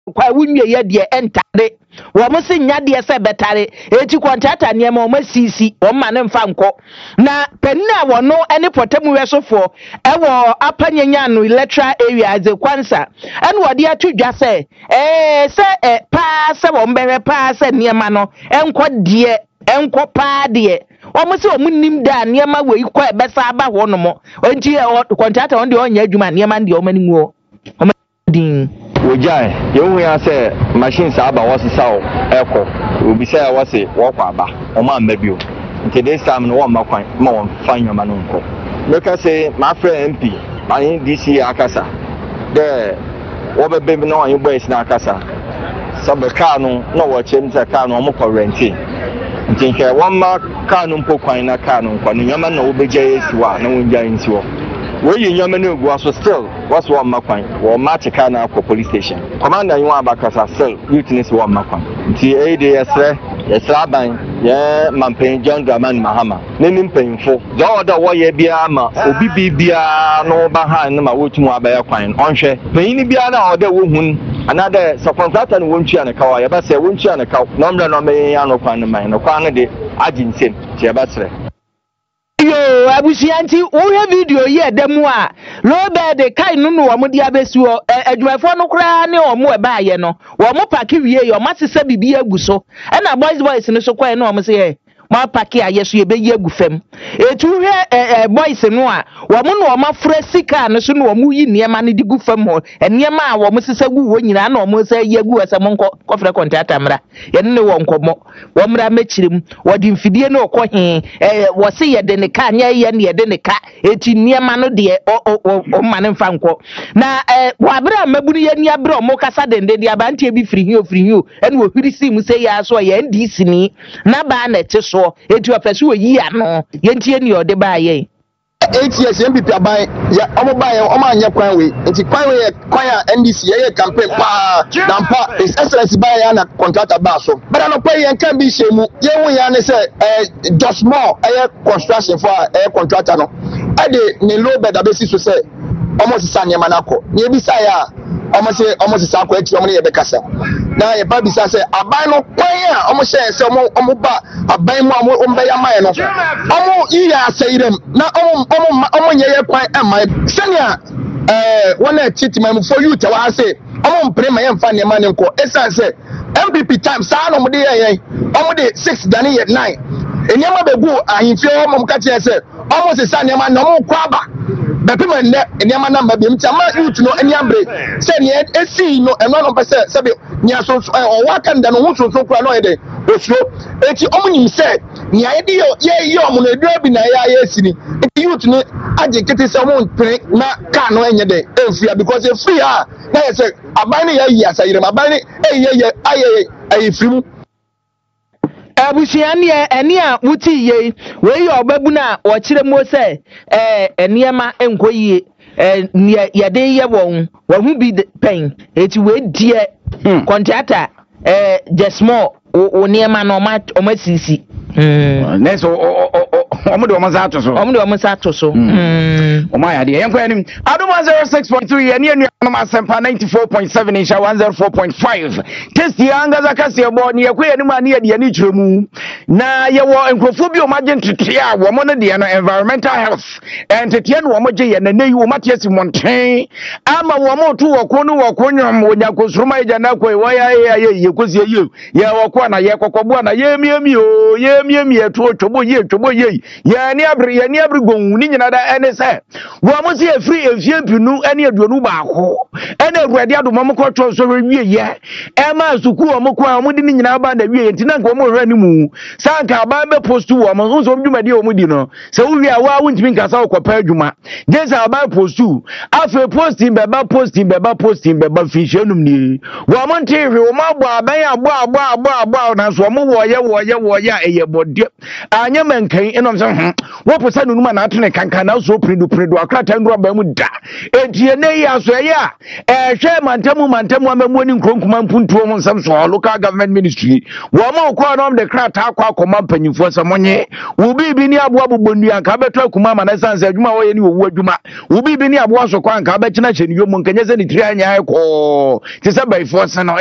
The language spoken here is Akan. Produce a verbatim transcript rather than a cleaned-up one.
kwa wunye ye de entare wo mo se nya de se betare eti contractor ne ma o ma sisi o ma ne mfa nko na penna wo no ene potamu wesofo e wo apanyanya no electoral area ze kwansa ene wo de atudwa se eh se eh, pa se wo mbere pa se ne ma no enko de enko pa de omo se omu nim da ne ma we ko e besa aba ho no mo onti contractor on de onya adwuma ne ma de o mani ngo o din Wojai, you hear say machines aba was saw echo. We be say was it walk aba. O man maybe. Until this time no one makwan more find your manunko. Look I say my friend M P, my D C Akasa. There over baby no you boys na Akasa. Some car no no watch him say car no mo renting. Until here one mark car no po kwan na car no kwa no man no obeje esiwa na wonja nsiwo. Where you Yamanu was still was one Makwan, or Machikana for police station. Commander you want Bakasa still, witness one Makwan. T A D S, yes, Raban, yeah, Mampain, John Draman Mahama. Naming painful. The other way Biama, Obi Bia, no behind my Wutumwa Bayaquine, Onche, Paini Biana or the woman, another subcontractor and Wunchi and a cow, I say Wunchi and a cow, number no Mayano Quanaman, no Quanade, Agency, Tiabasre. Yo abusianti wo he video ye demu a low bed kai no no wo de abesu adwumafo no kra ne wo mo e ba ye no wo mo paki wie yo masese bibi agu so e na boys boys ne so kwai no wo mo se ma paki ayeso ye be ye agu fam etu he boys no a wo mo no wo ma fra sika no so no wo mu yi niema ne digu fam ho niema a wo mo sese gu wo nyina na wo mo se ye agu ase mo nko kofre contractor mra ye ne wo nkomo wo mra mechirim wo di mfidie no ko he eh wo se ye de ne ka nya ye ne ye de ne ka eti niema no de o o ma ne mfa nko na eh wo abra mabunu ye ni abra o mo kasa dende de abantie bi firi hi ofiri hi ene wo hwiri si mu se ya so ye N D C ni na ba na che so eti ofesu wo yi ano ye ntie ni ode ba ye eight years M P P aban ya omo ba ya omo anya kwan we nti kwan we kwan ya N D C ye campaign pa nampa his excellency ba ya na contractor ba so but no pay yan kan bi shemu ye hu ya ne say eh just more eh construction for eh contractor no e de ne low bed abesi so say omo sisa ne manako ne bi sa ya omo se omo sisa ko eti omo ne ye be kasa na ye ba bi sa say aban no kwan ya omo she say omo omo ba aban mu omo omo be ya mai no omo iya sayirem na omo omo omo nye ye kwan e mai senia eh wona chiti mai for you te wa say omo mpre ma ye mfa ne ma ne nko esa say M P P time sa no mo de ye omo de six dani ye nine enyama be gu ahimfie omo mka che say omo se sa ne ma no mo kwa ba bepema ne enyama na mba bi mtama youth no eniambre se ne esi no eno no pese se be nya so o waka nda no hu so so kura no ye de osuro eti omo nyim se nya ye de ye ye omo no edura bi na ya ye esi ni eti youth no age kete se omo mpre na ka no enye de enfia because e free ha na ye se aban ne ya yi asayire aban ne e ye ye aye aye frimu abusiani eni a wuti ye we yo babu na wo kire mo se eh eniema enkoyie eh ye de ye won wo hu bi pen eti we die contractor eh just more o niema no ma o ma sisi mm neso omo de omo za to so omo de omo za to so mm o ma ya de yen kwa nim adoma zero six point three ye ne anu no asempa ninety-four point seven insha one oh four point five test ya ngaza kase bo ne ye kwa anu ma ne ye de ne kiremu na ye wo enkrofo bi o ma je ntete a wo mo no de no environmental health entete no wo mo je ye na nayi wo matiasi monten ama wo mo to wo ko no wo ko nyom wo nya ko suruma ye na ko wo ya ye ye ko sie ye ye wo ko na ye kokobua na ye miemi o ye miemi etu otwobo ye otwobo ye ye ni abre ye ni abre gonwu ni nyina da ene se wo mo se free efie pinu ene aduonu ba ko ene awurade adoma mo ko twa so wie ye e ma suku o mo ko a mo di ni nyina ba na wie ntina nka mo hwa ni mu sanka ba be post wo mo nso dwumade o mo di no se wo wie a wa wontimi nka sa ko pa adwuma jesa ba post afa posting be ba posting be ba posting be ba fishenum ni wo mo ntewe wo ma gbo aban agbo agbo agbo agbo na so mo wo ye wo ye wo ye eye bode anya mankan enom sɛ wo pesa no numa na atene kankan na so predu predu akrata ndro ba mu da entie ne ya so ye a ehwe mantamu mantamu amamu ni nkronkuma mpuntuo mu nsam so local government ministry wo ma ko na de krata akwa akoma mpanyimfo sɛ monye wo bibi ni aboa bobondu anka beto akuma ma na sanse adwuma wo ye ni wo adwuma wo bibi ni aboa so kwa anka be kyena kyeni yo mu nkanye sɛ ni tiri anya ko te sɛ baifo sɛ no